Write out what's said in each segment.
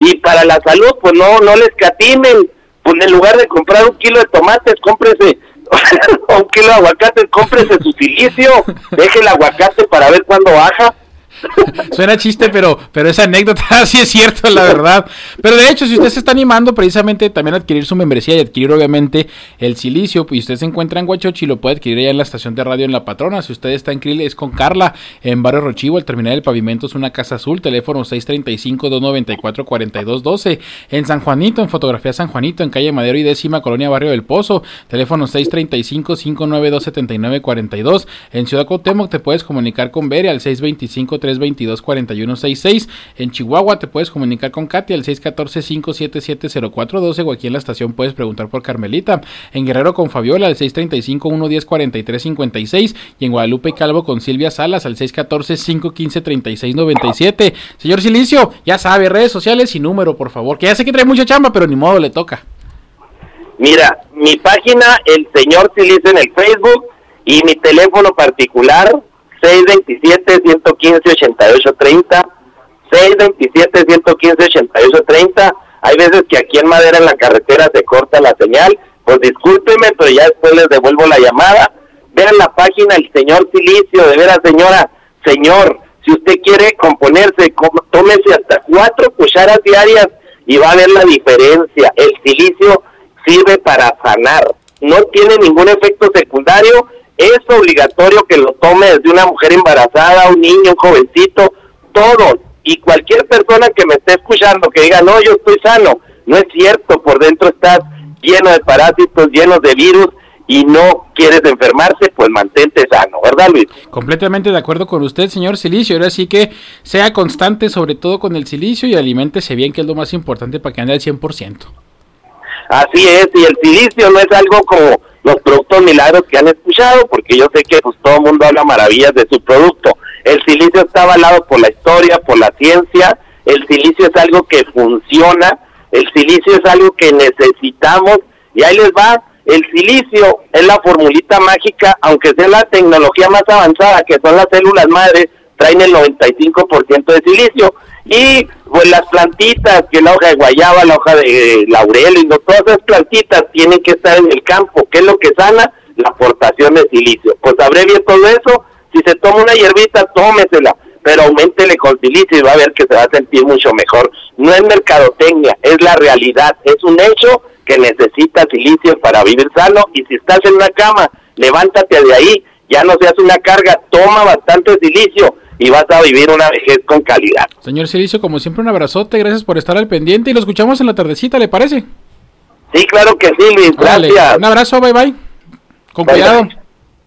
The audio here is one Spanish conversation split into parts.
Y para la salud, pues no les escatimen. Pues en lugar de comprar 1 kilo de tomates, cómprese o 1 kilo de aguacates, cómprese su silicio, deje el aguacate para ver cuándo baja. Suena chiste, pero esa anécdota sí es cierto, la verdad. Pero de hecho, si usted se está animando precisamente también a adquirir su membresía y adquirir obviamente el silicio, y usted se encuentra en Huachochi, lo puede adquirir allá en la estación de radio en La Patrona. Si usted está en Krill, es con Carla, en Barrio Rochivo, el terminal del pavimento es una casa azul, teléfono 635-294-4212. En San Juanito, en Fotografía San Juanito, en calle Madero y 10ª Colonia Barrio del Pozo, teléfono 635-592-7942. En Ciudad Cuauhtémoc te puedes comunicar con Bere al 625-322-4166. En Chihuahua te puedes comunicar con Katy al 614-577-0412, o aquí en la estación puedes preguntar por Carmelita. En Guerrero con Fabiola al 635-110-4356, y en Guadalupe y Calvo con Silvia Salas al 614-515-3697. Señor Silicio, ya sabe, redes sociales y número, por favor, que ya sé que trae mucha chamba, pero ni modo, le toca. Mira, mi página, El Señor Silicio en el Facebook, y mi teléfono particular 627-115-8830, 627-115-8830. Hay veces que aquí en Madera, en la carretera, se corta la señal, pues discúlpeme, pero ya después les devuelvo la llamada. Vean la página El Señor Silicio, de veras, señora, señor, si usted quiere componerse, tómese hasta 4 cucharas diarias y va a ver la diferencia. El silicio sirve para sanar, no tiene ningún efecto secundario. Es obligatorio que lo tome desde una mujer embarazada, un niño, un jovencito, todos. Y cualquier persona que me esté escuchando que diga, no, yo estoy sano, no es cierto, por dentro estás lleno de parásitos, llenos de virus, y no quieres enfermarse, pues mantente sano, ¿verdad, Luis? Completamente de acuerdo con usted, señor Silicio. Ahora sí que sea constante, sobre todo con el silicio, y aliméntese bien, que es lo más importante para que ande al 100%. Así es, y el silicio no es algo como los productos milagros que han escuchado, porque yo sé que pues todo el mundo habla maravillas de su producto. El silicio está avalado por la historia, por la ciencia. El silicio es algo que funciona, el silicio es algo que necesitamos, y ahí les va. El silicio es la formulita mágica, aunque sea la tecnología más avanzada, que son las células madres, traen el 95% de silicio. Y pues las plantitas, que la hoja de guayaba, la hoja de laurel, y todas esas plantitas tienen que estar en el campo. ¿Qué es lo que sana? La aportación de silicio. Pues abrevie todo eso. Si se toma una hierbita, tómesela, pero auméntele con silicio y va a ver que se va a sentir mucho mejor. No es mercadotecnia, es la realidad, es un hecho que necesita silicio para vivir sano. Y si estás en una cama, levántate de ahí, ya no seas una carga, toma bastante silicio y vas a vivir una vejez con calidad. Señor Silicio, como siempre, un abrazote, gracias por estar al pendiente, y lo escuchamos en la tardecita, ¿le parece? Sí, claro que sí, Luis, gracias. Dale, un abrazo, bye bye. Con bye, cuidado. Bye.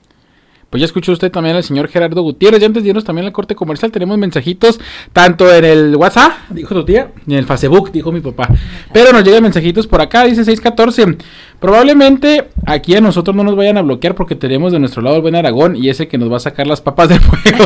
Pues ya escuchó usted también al señor Gerardo Gutiérrez. Y antes de irnos también al corte comercial, tenemos mensajitos tanto en el WhatsApp, dijo tu tía, y en el Facebook, dijo mi papá. Pero nos llegan mensajitos por acá, dice 614. Probablemente aquí a nosotros no nos vayan a bloquear porque tenemos de nuestro lado el buen Aragón y ese que nos va a sacar las papas del fuego,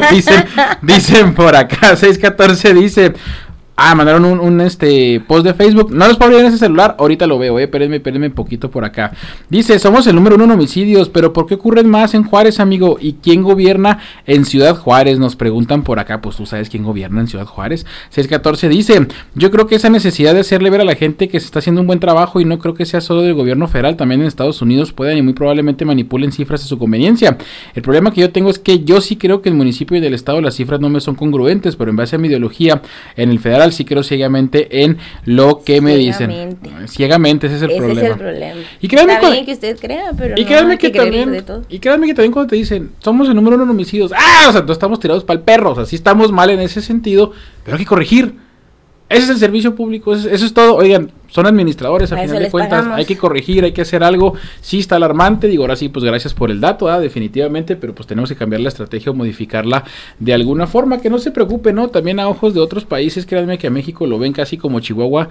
dicen por acá. 614 dice... mandaron un post de Facebook. No los puedo abrir en ese celular, ahorita lo veo, espérenme un poquito por acá. Dice, somos el número 1 en homicidios, pero ¿por qué ocurren más en Juárez, amigo? ¿Y quién gobierna en Ciudad Juárez? Nos preguntan por acá, pues tú sabes quién gobierna en Ciudad Juárez. 614 dice, yo creo que esa necesidad de hacerle ver a la gente que se está haciendo un buen trabajo, y no creo que sea solo del gobierno federal, también en Estados Unidos pueden y muy probablemente manipulen cifras a su conveniencia. El problema que yo tengo es que yo sí creo que el municipio y del estado las cifras no me son congruentes, pero en base a mi ideología en el federal sí creo ciegamente en lo que me dicen. Ciegamente, ese es el problema. Ese es el problema. Y créanme, está bien que usted crea, pero y no créanme hay que también, de todo. y créanme que también cuando te dicen, somos el número 1 en homicidios, o sea, no estamos tirados para el perro, o sea, sí estamos mal en ese sentido, pero hay que corregir. Ese es el servicio público, eso es todo. Oigan, son administradores a final de cuentas, pagamos. Hay que corregir, hay que hacer algo. Sí está alarmante, digo, ahora sí, pues gracias por el dato, definitivamente, pero pues tenemos que cambiar la estrategia o modificarla de alguna forma, que no se preocupe, ¿no? También a ojos de otros países, créanme que a México lo ven casi como Chihuahua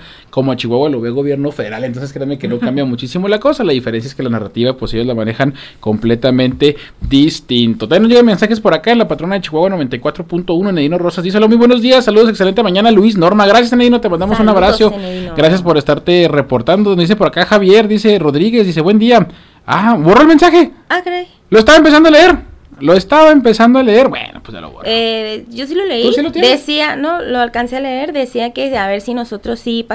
lo ve gobierno federal, entonces créanme que no cambia muchísimo la cosa. La diferencia es que la narrativa, pues ellos la manejan completamente distinto. También nos llegan mensajes por acá en la patrona de Chihuahua 94.1, Nedino Rosas, dice, hola, muy buenos días, saludos, excelente mañana, Luis, Norma, gracias, Nedino, te mandamos un abrazo, gracias por estarte reportando. Nos dice por acá Javier, dice Rodríguez, dice buen día. Borró el mensaje. Caray. Lo estaba empezando a leer. Bueno, pues ya lo borro. Yo sí lo leí. ¿Tú sí lo tienes? Decía, no, lo alcancé a leer, decía que a ver si nosotros sí